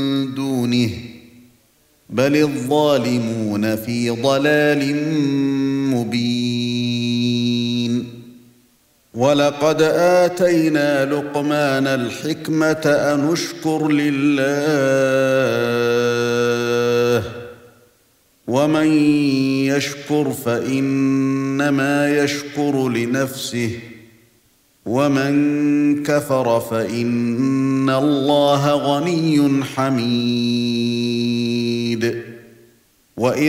دونه بل الظالمون في ضلال مبين ولقد آتينا لقمان الحكمة أن اشكر لله ومن يشكر فإنما يشكر لنفسه ومن كفر فإن الله غني حميد